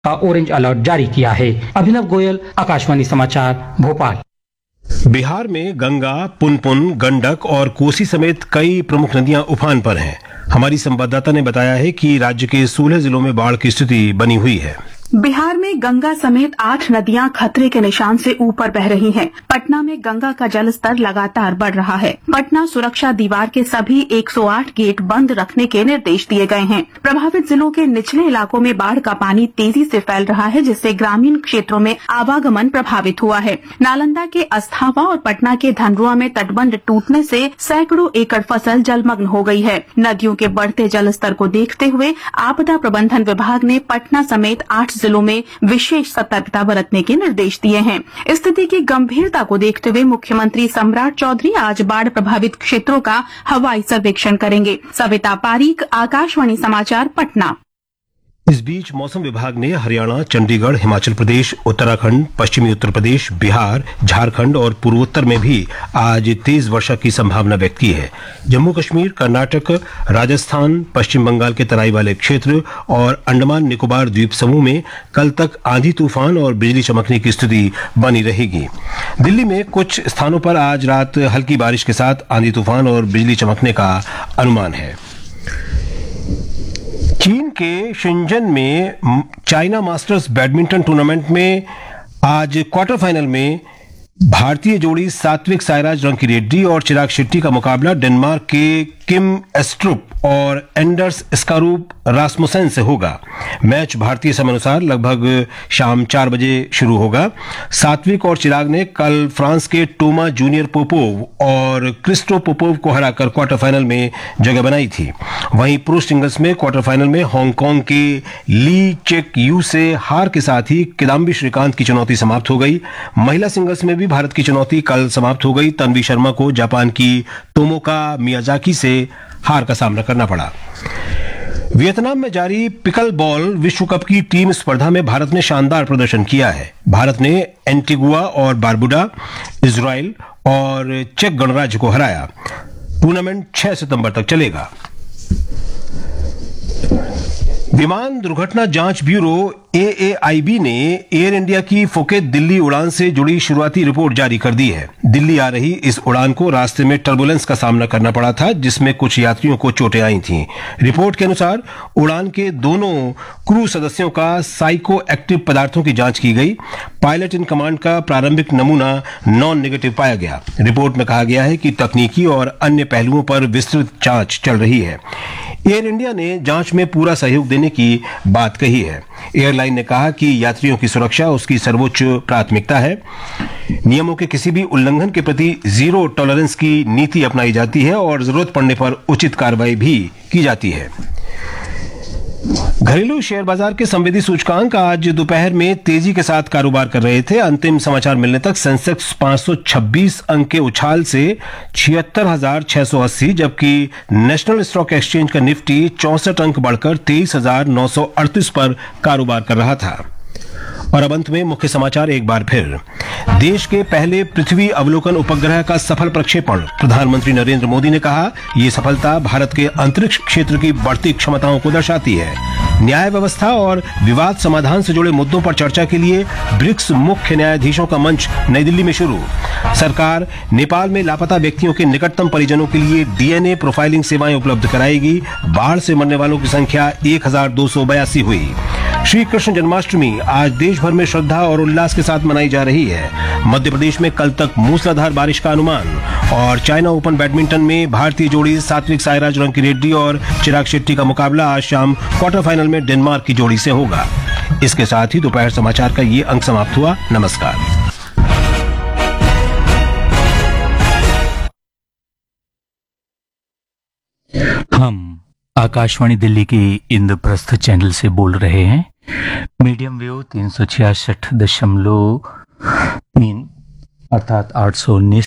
Orange alert जारी किया है। अभिनव गोयल, आकाशवाणी समाचार, भोपाल। बिहार में गंगा, पुनपुन, गंडक और कोसी समेत कई प्रमुख नदियां उफान पर हैं। हमारी संवाददाता ने बताया है कि राज्य के 16 जिलों में बाढ़ की स्थिति बनी हुई है। बिहार में गंगा समेत 8 नदियां खतरे के निशान से ऊपर बह रही हैं। पटना में गंगा का जलस्तर लगातार बढ़ रहा है। पटना सुरक्षा दीवार के सभी 108 गेट बंद रखने के निर्देश दिए गए हैं। प्रभावित जिलों के निचले इलाकों में बाढ़ का पानी तेजी से फैल रहा है, जिससे ग्रामीण क्षेत्रों में आवागमन प्रभावित हुआ है। नालंदा के अस्थावा और पटना के धनरुआ में तटबंध टूटने से सैकड़ों एकड़ फसल जलमग्न हो गई है। नदियों के बढ़ते जलस्तर को देखते हुए आपदा प्रबंधन विभाग ने पटना समेत 8 जिलों में विशेष सतर्कता बरतने के निर्देश दिए हैं। स्थिति की गंभीरता को देखते हुए मुख्यमंत्री सम्राट चौधरी आज बाढ़ प्रभावित क्षेत्रों का हवाई सर्वेक्षण करेंगे। सविता पारीक, आकाशवाणी समाचार, पटना। इस बीच मौसम विभाग ने हरियाणा, चंडीगढ़, हिमाचल प्रदेश, उत्तराखंड, पश्चिमी उत्तर प्रदेश, बिहार, झारखंड और पूर्वोत्तर में भी आज तेज वर्षा की संभावना व्यक्त की है। जम्मू कश्मीर, कर्नाटक, राजस्थान, पश्चिम बंगाल के तराई वाले क्षेत्र और अंडमान निकोबार द्वीप समूह में कल तक आंधी तूफान और बिजली चमकने की स्थिति बनी रहेगी। दिल्ली में कुछ स्थानों पर आज रात हल्की बारिश के साथ आंधी तूफान और बिजली चमकने का अनुमान है। चीन के शिंजन में चाइना मास्टर्स बैडमिंटन टूर्नामेंट में आज क्वार्टर फाइनल में भारतीय जोड़ी सात्विक साईराज रंकीरेड्डी और चिराग शेट्टी का मुकाबला डेनमार्क के किम एस्ट्रुप और एंडर्स स्कारूप रासमुसेन से होगा। मैच भारतीय समय अनुसार लगभग शाम 4 बजे शुरू होगा। सात्विक और चिराग ने कल फ्रांस के टोमा जूनियर पोपोव और क्रिस्टो पोपोव को हराकर क्वार्टर फाइनल में जगह बनाई थी। वहीं पुरुष सिंगल्स में क्वार्टर फाइनल में हांगकांग के ली चेक यू से हार के साथ ही किदाम्बी श्रीकांत की चुनौती समाप्त हो गई। महिला सिंगल्स में भी भारत की चुनौती कल समाप्त हो गई। तन्वी शर्मा को जापान की तोमोका मियाजाकी से हार का सामना करना पड़ा। वियतनाम में जारी पिकल बॉल विश्व कप की टीम स्पर्धा में भारत ने शानदार प्रदर्शन किया है। भारत ने एंटीगुआ और बारबुडा, इजराइल और चेक गणराज्य को हराया। टूर्नामेंट 6 सितंबर तक चलेगा। विमान दुर्घटना जांच ब्यूरो AAIB ने एयर इंडिया की फुकेत दिल्ली उड़ान से जुड़ी शुरुआती रिपोर्ट जारी कर दी है। दिल्ली आ रही इस उड़ान को रास्ते में टर्बुलेंस का सामना करना पड़ा था, जिसमें कुछ यात्रियों को चोटें आई थीं। रिपोर्ट के अनुसार उड़ान के दोनों क्रू सदस्यों का साइको एक्टिव पदार्थों की जांच की गई। पायलट इन कमांड का प्रारंभिक नमूना नॉन नेगेटिव पाया गया। रिपोर्ट में कहा गया है कि तकनीकी और अन्य पहलुओं पर विस्तृत जांच चल रही है। एयर इंडिया ने जांच में पूरा सहयोग देने की बात कही है। एयरलाइन ने कहा कि यात्रियों की सुरक्षा उसकी सर्वोच्च प्राथमिकता है। नियमों के किसी भी उल्लंघन के प्रति जीरो टॉलरेंस की नीति अपनाई जाती है और जरूरत पड़ने पर उचित कार्रवाई भी की जाती है। घरेलू शेयर बाजार के संवेदी सूचकांक आज दोपहर में तेजी के साथ कारोबार कर रहे थे। अंतिम समाचार मिलने तक सेंसेक्स 526 अंक के उछाल से 76,680, जबकि नेशनल स्टॉक एक्सचेंज का निफ्टी 64 अंक बढ़कर 23,938 पर कारोबार कर रहा था। और अब अंत में मुख्य समाचार एक बार फिर। देश के पहले पृथ्वी अवलोकन उपग्रह का सफल प्रक्षेपण। प्रधानमंत्री नरेंद्र मोदी ने कहा, ये सफलता भारत के अंतरिक्ष क्षेत्र की बढ़ती क्षमताओं को दर्शाती है। न्याय व्यवस्था और विवाद समाधान से जुड़े मुद्दों पर चर्चा के लिए ब्रिक्स मुख्य न्यायाधीशों का मंच नई दिल्ली में शुरू। सरकार नेपाल में लापता व्यक्तियों के निकटतम परिजनों के लिए DNA प्रोफाइलिंग सेवाएं उपलब्ध कराएगी। बाढ़ से मरने वालों की संख्या 1,282 हुई। श्री कृष्ण जन्माष्टमी आज देश भर में श्रद्धा और उल्लास के साथ मनाई जा रही है। मध्य प्रदेश में कल तक मूसलाधार बारिश का अनुमान। और चाइना ओपन बैडमिंटन में भारतीय जोड़ी सात्विक साईराज रंकीरेड्डी और चिराग शेट्टी का मुकाबला आज शाम क्वार्टर फाइनल में डेनमार्क की जोड़ी से होगा। इसके साथ ही दोपहर समाचार का ये अंक समाप्त हुआ। नमस्कार। हम आकाशवाणी दिल्ली के इंद्रप्रस्थ चैनल से बोल रहे हैं। मीडियम वेव 366.3 अर्थात 819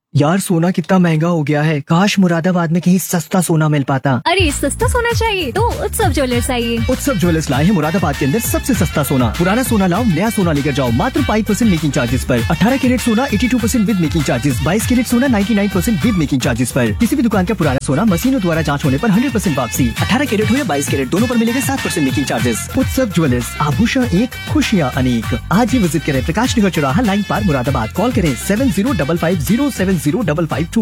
यार सोना कितना महंगा हो गया है। काश मुरादाबाद में कहीं सस्ता सोना मिल पाता। अरे सस्ता सोना चाहिए तो उत्सव ज्वेलर्स आइए। उत्सव ज्वेलर्स लाए हैं मुरादाबाद के अंदर सबसे सस्ता सोना। पुराना सोना लाओ, नया सोना लेकर जाओ मात्र 5% मेकिंग चार्जेस पर। 18 कैरेट सोना 82% विद मेकिंग चार्जेस, 22 कैरेट सोना 99% विद मेकिंग चार्जेस पर। किसी भी दुकान का पुराना सोना मशीनों द्वारा जांच होने पर 100% वापसी। 18 कैरेट हो या 22 कैरेट, दोनों पर मिलेगा 7% मेकिंग चार्जेस। उत्सव ज्वेलर्स, आभूषण एक, खुशियाँ अनेक। आज ही विजिट करें प्रकाश नगर चौराहा, लाइन पार, मुरादाबाद। कॉल करें 7055070552।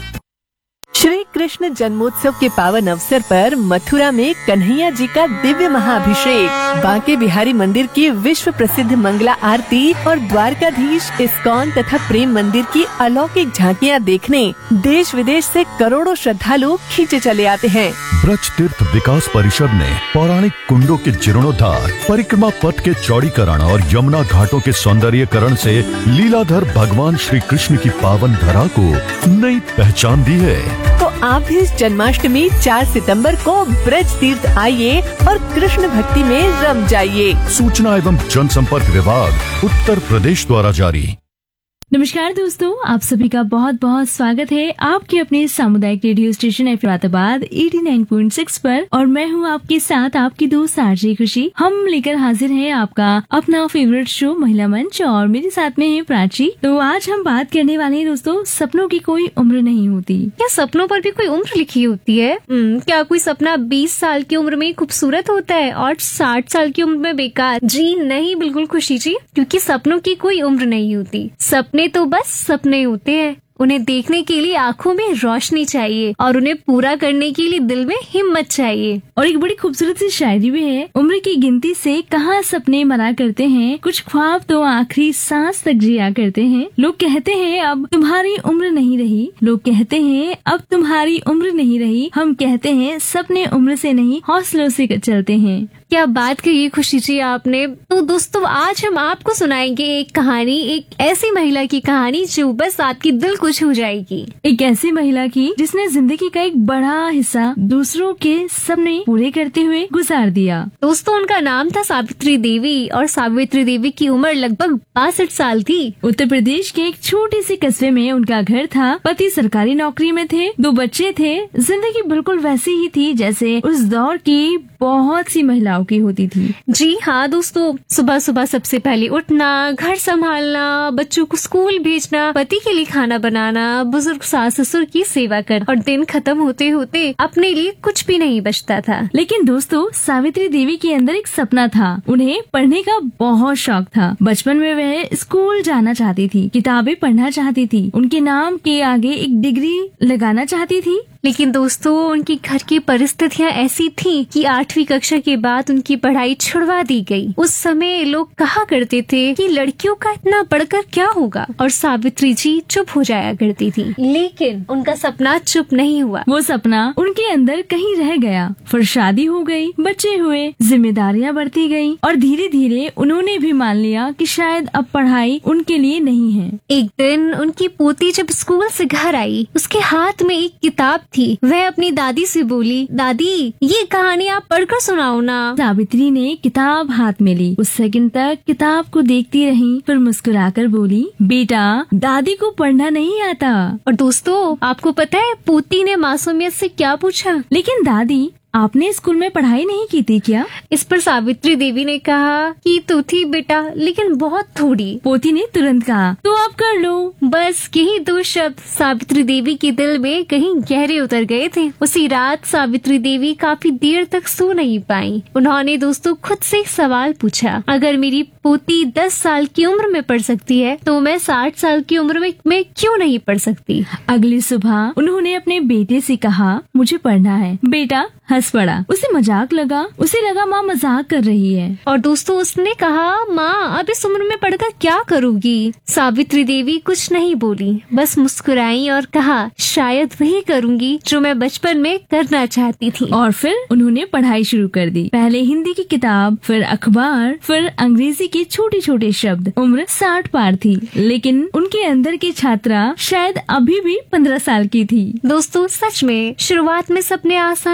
श्री कृष्ण जन्मोत्सव के पावन अवसर पर मथुरा में कन्हैया जी का दिव्य महाअभिषेक, बांके बिहारी मंदिर की विश्व प्रसिद्ध मंगला आरती और द्वारकाधीश इस्कॉन तथा प्रेम मंदिर की अलौकिक झांकियां देखने देश विदेश से करोड़ों श्रद्धालु खींचे चले आते हैं। ब्रज तीर्थ विकास परिषद ने पौराणिक कुंडों के जीर्णोद्धार, परिक्रमा पथ के चौड़ीकरण और यमुना घाटों के सौंदर्यीकरण से लीलाधर भगवान श्री कृष्ण की पावन धरा को नई पहचान दी है। तो आप भी इस जन्माष्टमी 4 सितंबर को ब्रज तीर्थ आइए और कृष्ण भक्ति में रम जाइए। सूचना एवं जनसंपर्क विभाग उत्तर प्रदेश द्वारा जारी। नमस्कार दोस्तों, आप सभी का बहुत बहुत स्वागत है आपके अपने सामुदायिक रेडियो स्टेशन मुरादाबाद 89.6 पर, और मैं हूं आपके साथ आपकी दोस्त आरजे खुशी। हम लेकर हाजिर हैं आपका अपना फेवरेट शो महिला मंच, और मेरे साथ में है प्राची। तो आज हम बात करने वाले हैं दोस्तों, सपनों की कोई उम्र नहीं होती। क्या सपनों पर भी कोई उम्र लिखी होती है? क्या कोई सपना 20 साल की उम्र में खूबसूरत होता है और 60 साल की उम्र में बेकार? जी नहीं, बिल्कुल खुशी जी, क्योंकि सपनों की कोई उम्र नहीं होती। सपने तो बस सपने होते हैं, उन्हें देखने के लिए आंखों में रोशनी चाहिए और उन्हें पूरा करने के लिए दिल में हिम्मत चाहिए। और एक बड़ी खूबसूरत सी शायरी भी है, उम्र की गिनती से कहाँ सपने मरा करते हैं, कुछ ख्वाब तो आखिरी सांस तक जिया करते हैं। लोग कहते हैं अब तुम्हारी उम्र नहीं रही, लोग कहते हैं अब तुम्हारी उम्र नहीं रही, हम कहते हैं सपने उम्र से नहीं हौसलों से चलते हैं। क्या बात कही खुशी जी आपने। तो दोस्तों आज हम आपको सुनाएंगे एक कहानी, एक ऐसी महिला की कहानी जो बस आपकी दिल को छू जाएगी। एक ऐसी महिला की जिसने जिंदगी का एक बड़ा हिस्सा दूसरों के सपने पूरे करते हुए गुजार दिया। दोस्तों उनका नाम था सावित्री देवी, और सावित्री देवी की उम्र लगभग 62 साल थी। उत्तर प्रदेश के एक छोटे से कस्बे में उनका घर था। पति सरकारी नौकरी में थे, 2 बच्चे थे। जिंदगी बिल्कुल वैसी ही थी जैसे उस दौर की बहुत सी महिलाओं की होती थी। जी हाँ दोस्तों, सुबह सुबह सबसे पहले उठना, घर संभालना, बच्चों को स्कूल भेजना, पति के लिए खाना बनाना, बुजुर्ग सास ससुर की सेवा कर, और दिन खत्म होते होते अपने लिए कुछ भी नहीं बचता था। लेकिन दोस्तों सावित्री देवी के अंदर एक सपना था, उन्हें पढ़ने का बहुत शौक था। बचपन में वह स्कूल जाना चाहती थी, किताबें पढ़ना चाहती थी, उनके नाम के आगे एक डिग्री लगाना चाहती थी। लेकिन दोस्तों उनकी घर की परिस्थितियाँ ऐसी थीं कि 8वीं कक्षा के बाद उनकी पढ़ाई छुड़वा दी गई। उस समय लोग कहा करते थे कि लड़कियों का इतना पढ़कर क्या होगा, और सावित्री जी चुप हो जाया करती थी। लेकिन उनका सपना चुप नहीं हुआ। वो सपना उनके अंदर कहीं रह गया। फिर शादी हो गई, बच्चे हुए, जिम्मेदारियां बढ़ती गईं, और धीरे धीरे उन्होंने भी मान लिया कि शायद अब पढ़ाई उनके लिए नहीं है। एक दिन उनकी पोती जब स्कूल से घर आई, उसके हाथ में एक किताब थी। वह अपनी दादी से बोली, दादी ये कहानी आप पढ़कर सुनाओ ना। सावित्री ने किताब हाथ में ली, कुछ सेकंड तक किताब को देखती रही, फिर मुस्कुराकर बोली, बेटा दादी को पढ़ना नहीं आता। और दोस्तों आपको पता है पोती ने मासूमियत से क्या पूछा? लेकिन दादी आपने स्कूल में पढ़ाई नहीं की थी क्या? इस पर सावित्री देवी ने कहा कि तो थी बेटा, लेकिन बहुत थोड़ी। पोती ने तुरंत कहा, तो आप कर लो। बस यही 2 शब्द सावित्री देवी के दिल में कहीं गहरे उतर गए थे। उसी रात सावित्री देवी काफी देर तक सो नहीं पाई। उन्होंने दोस्तों खुद से एक सवाल पूछा, अगर मेरी पोती 10 साल की उम्र में पढ़ सकती है तो मैं 60 साल की उम्र में मैं क्यों नहीं पढ़ सकती? अगली सुबह उन्होंने अपने बेटे से कहा, मुझे पढ़ना है। बेटा हंस पड़ा, उसे मजाक लगा, उसे लगा माँ मजाक कर रही है। और दोस्तों उसने कहा, माँ अब इस उम्र में पढ़कर क्या करूँगी? सावित्री देवी कुछ नहीं बोली, बस मुस्कुराई और कहा, शायद वही करूँगी जो मैं बचपन में करना चाहती थी। और फिर उन्होंने पढ़ाई शुरू कर दी। पहले हिंदी की किताब, फिर अखबार, फिर अंग्रेजी के छोटे छोटे शब्द। उम्र 60 पार थी, लेकिन उनके अंदर की छात्रा शायद अभी भी 15 साल की थी। दोस्तों सच में शुरुआत में सपने आसान कहाँ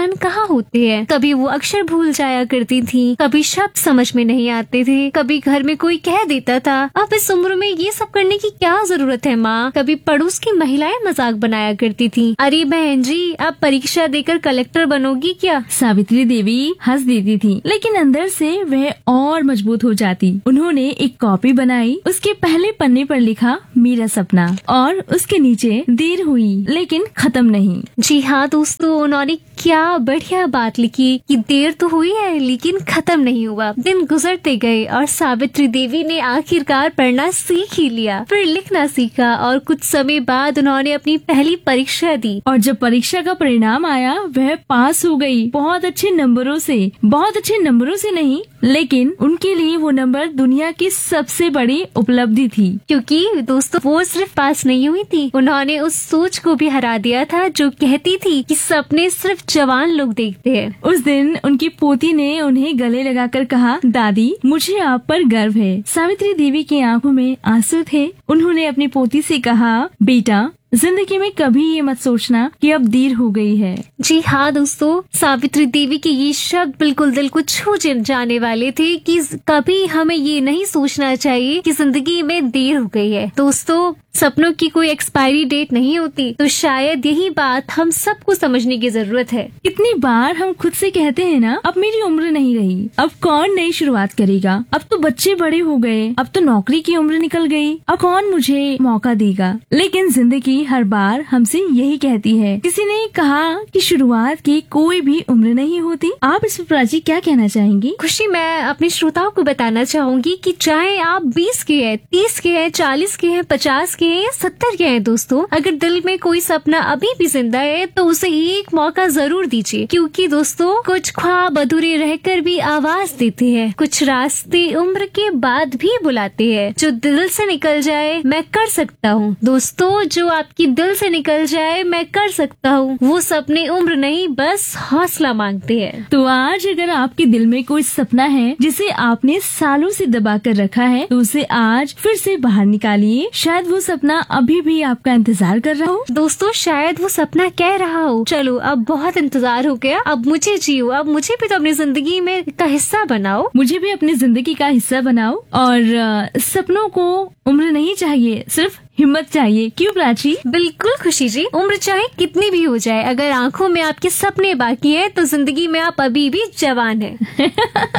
होते हैं। कभी वो अक्षर भूल जाया करती थी, कभी शब्द समझ में नहीं आते थे, कभी घर में कोई कह देता था अब इस उम्र में ये सब करने की क्या जरूरत है माँ। कभी पड़ोस की महिलाएं मजाक बनाया करती थी, अरे बहन जी आप परीक्षा देकर कलेक्टर बनोगी क्या। सावित्री देवी हंस देती थी, लेकिन अंदर से वह और मजबूत हो जाती। उन्होंने एक कॉपी बनाई, उसके पहले पन्ने पर लिखा मेरा सपना और उसके नीचे देर हुई लेकिन खत्म नहीं। जी हाँ दोस्तों, उन्होंने क्या बढ़िया बात लिखी कि देर तो हुई है लेकिन खत्म नहीं हुआ। दिन गुजरते गए और सावित्री देवी ने आखिरकार पढ़ना सीख ही लिया, फिर लिखना सीखा और कुछ समय बाद उन्होंने अपनी पहली परीक्षा दी। और जब परीक्षा का परिणाम आया वह पास हो गई, बहुत अच्छे नंबरों से। बहुत अच्छे नंबरों से नहीं, लेकिन उनके लिए वो नंबर दुनिया की सबसे बड़ी उपलब्धि थी। क्योंकि दोस्तों वो सिर्फ पास नहीं हुई थी, उन्होंने उस सोच को भी हरा दिया था जो कहती थी कि सपने सिर्फ जवान लोग देखते हैं। उस दिन उनकी पोती ने उन्हें गले लगाकर कहा, दादी मुझे आप पर गर्व है। सावित्री देवी की आंखों में आंसू थे। उन्होंने अपनी पोती से कहा, बेटा जिंदगी में कभी ये मत सोचना कि अब देर हो गई है। जी हाँ दोस्तों, सावित्री देवी के ये शब्द बिल्कुल दिल को छू जाने वाले थे कि कभी हमें ये नहीं सोचना चाहिए कि जिंदगी में देर हो गई है। दोस्तों सपनों की कोई एक्सपायरी डेट नहीं होती, तो शायद यही बात हम सबको समझने की जरूरत है। कितनी बार हम खुद से कहते हैं ना, अब मेरी उम्र नहीं रही, अब कौन नई शुरुआत करेगा, अब तो बच्चे बड़े हो गए, अब तो नौकरी की उम्र निकल गई, अब कौन मुझे मौका देगा। लेकिन जिंदगी हर बार हमसे यही कहती है। किसी ने कहा कि शुरुआत की कोई भी उम्र नहीं होती। आप इस पर प्राची क्या कहना चाहेंगी? खुशी, मैं अपने श्रोताओं को बताना चाहूंगी कि चाहे आप 20 के हैं, 30 के हैं, 40 के हैं, 50 के हैं या 70 के हैं दोस्तों, अगर दिल में कोई सपना अभी भी जिंदा है तो उसे एक मौका जरूर दीजिए। क्योंकि दोस्तों कुछ ख्वाब अधूरे रहकर भी आवाज देते हैं, कुछ रास्ते उम्र के बाद भी बुलाते हैं। जो दिल से निकल जाए मैं कर सकता हूँ दोस्तों, जो आपकी दिल से निकल जाए मैं कर सकता हूँ, वो सपने उम्र नहीं बस हौसला मांगते हैं। तो आज अगर आपके दिल में कोई सपना है जिसे आपने सालों से दबा कर रखा है, तो उसे आज फिर से बाहर निकालिए। शायद वो सपना अभी भी आपका इंतजार कर रहा हो। दोस्तों शायद वो सपना कह रहा हो, चलो अब बहुत इंतजार हो गया, अब मुझे जियो, अब मुझे भी तो अपनी जिंदगी में का हिस्सा बनाओ, मुझे भी अपनी जिंदगी का हिस्सा बनाओ। और सपनों को उम्र नहीं चाहिए, सिर्फ हिम्मत चाहिए। क्यों प्राची? बिल्कुल खुशी जी, उम्र चाहे कितनी भी हो जाए, अगर आंखों में आपके सपने बाकी हैं तो जिंदगी में आप अभी भी जवान हैं।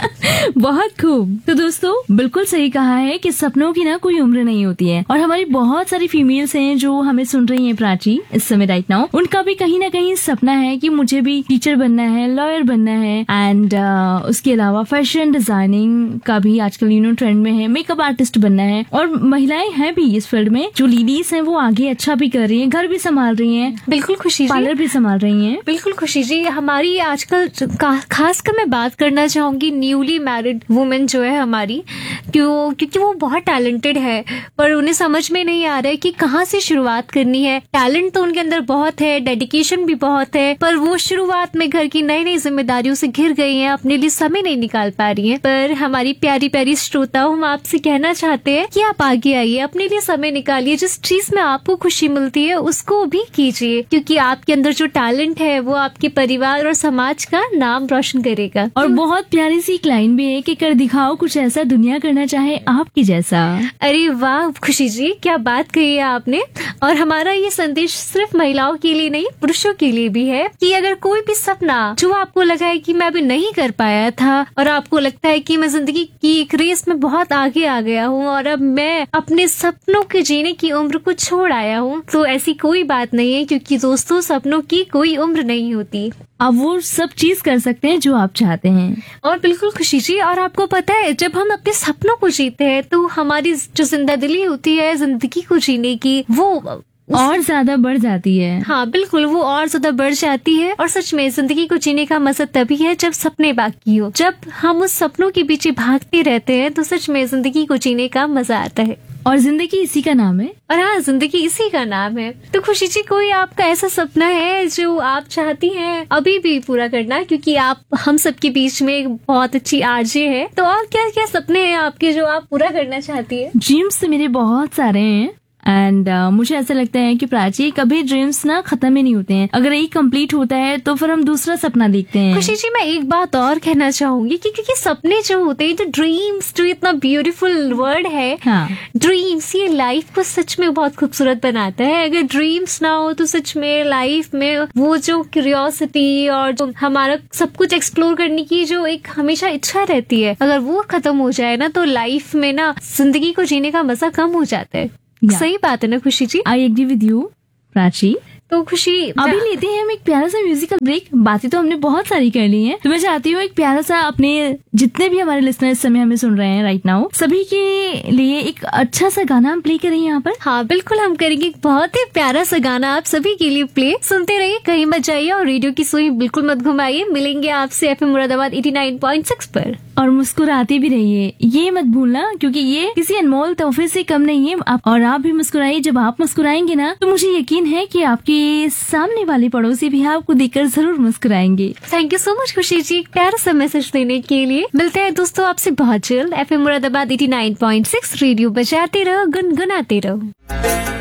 बहुत खूब। तो दोस्तों बिल्कुल सही कहा है कि सपनों की ना कोई उम्र नहीं होती है। और हमारी बहुत सारी फीमेल्स हैं जो हमें सुन रही हैं प्राची इस समय राइट नाउ, उनका भी कहीं ना कहीं सपना है कि मुझे भी टीचर बनना है, लॉयर बनना है, एंड उसके अलावा फैशन डिजाइनिंग का भी आजकल ट्रेंड में है, मेकअप आर्टिस्ट बनना है। और महिलाएं हैं भी इस फील्ड में, जो लेडीज हैं वो आगे अच्छा भी कर रही हैं, घर भी संभाल रही हैं। बिल्कुल खुशी जी, पार्लर भी संभाल रही हैं। बिल्कुल खुशी जी, हमारी आजकल खासकर मैं बात करना चाहूंगी न्यूली मैरिड वुमेन जो है हमारी, क्योंकि वो बहुत टैलेंटेड है पर उन्हें समझ में नहीं आ रहा है कि कहाँ से शुरुआत करनी है। टैलेंट तो उनके अंदर बहुत है, डेडिकेशन भी बहुत है, पर वो शुरुआत में घर की नई नई जिम्मेदारियों से घिर गई हैं, अपने लिए समय नहीं निकाल पा रही हैं। पर हमारी प्यारी प्यारी श्रोताओं, हम आपसे कहना चाहते हैं कि आप आगे आइए, अपने लिए समय निकालिए, जिस चीज में आपको खुशी मिलती है उसको भी कीजिए, क्योंकि आपके अंदर जो टैलेंट है वो आपके परिवार और समाज का नाम रोशन करेगा। और बहुत प्यारी सी एक लाइन भी है कि कर दिखाओ कुछ ऐसा दुनिया करना चाहे आपकी जैसा। अरे वाह खुशी जी, क्या बात कही है आपने। और हमारा ये संदेश सिर्फ महिलाओं के लिए नहीं, पुरुषों के लिए भी है कि अगर कोई भी सपना जो आपको लगा है कि मैं अभी नहीं कर पाया था और आपको लगता है कि मैं जिंदगी की एक रेस में बहुत आगे आ गया हूँ और अब मैं अपने सपनों के जीने की उम्र को छोड़ आया हूँ, तो ऐसी कोई बात नहीं है, क्योंकि दोस्तों सपनों की कोई उम्र नहीं होती। आप वो सब चीज कर सकते हैं जो आप चाहते हैं। और बिल्कुल खुशी जी, और आपको पता है जब हम अपने सपनों को जीते हैं तो हमारी जो जिंदादिली होती है जिंदगी को जीने की, वो और ज्यादा बढ़ जाती है। हाँ बिल्कुल, वो और ज्यादा बढ़ जाती है। और सच में जिंदगी को जीने का मजा तभी है जब सपने बाकी हो। जब हम उस सपनों के पीछे भागते रहते हैं तो सच में जिंदगी को जीने का मजा आता है। और जिंदगी इसी का नाम है। और हाँ, जिंदगी इसी का नाम है। तो खुशी जी, कोई आपका ऐसा सपना है जो आप चाहती हैं अभी भी पूरा करना, क्योंकि आप हम सबके बीच में एक बहुत अच्छी आरजे है, तो और क्या क्या सपने हैं आपके जो आप पूरा करना चाहती है? ड्रीम्स तो मेरे बहुत सारे हैं एंड मुझे ऐसा लगता है कि प्राची कभी ड्रीम्स ना खत्म ही नहीं होते हैं, अगर एक कंप्लीट होता है तो फिर हम दूसरा सपना देखते हैं। खुशी जी मैं एक बात और कहना चाहूंगी कि क्योंकि सपने जो होते हैं, जो ड्रीम्स, जो इतना ब्यूटीफुल वर्ड है, हाँ। ड्रीम्स, ये लाइफ को सच में बहुत खूबसूरत बनाता है। अगर ड्रीम्स ना हो तो सच में लाइफ में वो जो क्यूरियोसिटी और जो हमारा सब कुछ एक्सप्लोर करने की जो एक हमेशा इच्छा रहती है, अगर वो खत्म हो जाए ना तो लाइफ में ना जिंदगी को जीने का मजा कम हो जाता है। सही बात है ना खुशी जी? I agree with you Prachi. तो खुशी अभी लेते हैं हम एक प्यारा सा म्यूजिकल ब्रेक। बातें तो हमने बहुत सारी कर ली हैं, तो मैं चाहती हूँ एक प्यारा सा अपने जितने भी हमारे लिसनर इस समय हमें सुन रहे हैं राइट नाउ, सभी के लिए एक अच्छा सा गाना हम प्ले करें यहाँ पर। हाँ बिल्कुल, हम करेंगे एक बहुत ही प्यारा सा गाना आप सभी के लिए प्ले। सुनते रहिए, कहीं मत जाइए और रेडियो की सुई बिल्कुल मत घुमाइए। मिलेंगे आपसे FM मुरादाबाद 89.6 पर। और मुस्कुराते भी रहिए, ये मत भूलना, क्योंकि ये किसी अनमोल तोहफे से कम नहीं है। और आप भी मुस्कुराइए। जब आप मुस्कुराएंगे ना तो मुझे यकीन है कि आपके सामने वाले पड़ोसी भी आपको देखकर जरूर मुस्कुराएंगे। थैंक यू सो मच खुशी जी, प्यारा सा मैसेज देने के लिए। मिलते हैं दोस्तों आपसे बहुत जल्द। FM मुरादाबाद 89.6 रेडियो बजाते रहो, गुनगुनाते रहो।